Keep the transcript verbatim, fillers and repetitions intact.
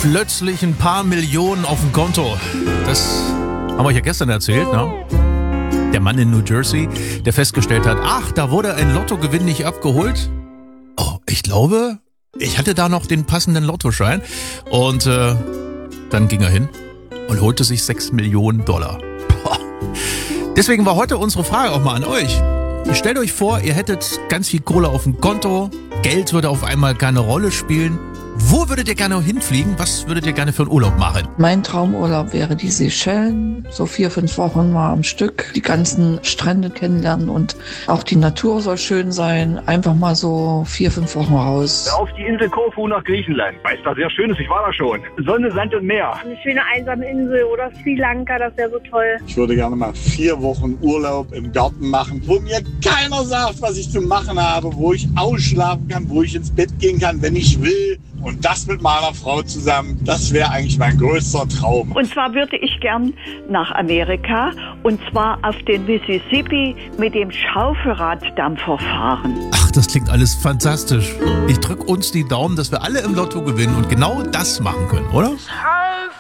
Plötzlich ein paar Millionen auf dem Konto. Das haben wir ja gestern erzählt, ne? Der Mann in New Jersey, der festgestellt hat, ach, da wurde ein Lottogewinn nicht abgeholt. Oh, ich glaube, ich hatte da noch den passenden Lottoschein. Und äh, dann ging er hin und holte sich sechs Millionen Dollar. Boah. Deswegen war heute unsere Frage auch mal an euch. Stellt euch vor, ihr hättet ganz viel Kohle auf dem Konto, Geld würde auf einmal keine Rolle spielen. Wo würdet ihr gerne hinfliegen? Was würdet ihr gerne für einen Urlaub machen? Mein Traumurlaub wäre die Seychellen. So vier, fünf Wochen mal am Stück. Die ganzen Strände kennenlernen und auch die Natur soll schön sein. Einfach mal so vier, fünf Wochen raus. Auf die Insel Korfu nach Griechenland, weil es da sehr schön ist. Ich war da schon. Sonne, Sand und Meer. Eine schöne einsame Insel oder Sri Lanka, das wäre so toll. Ich würde gerne mal vier Wochen Urlaub im Garten machen, wo mir keiner sagt, was ich zu machen habe, wo ich ausschlafen kann, wo ich ins Bett gehen kann, wenn ich will. Und das mit meiner Frau zusammen, das wäre eigentlich mein größter Traum. Und zwar würde ich gern nach Amerika und zwar auf den Mississippi mit dem Schaufelraddampfer fahren. Ach, das klingt alles fantastisch. Ich drücke uns die Daumen, dass wir alle im Lotto gewinnen und genau das machen können, oder?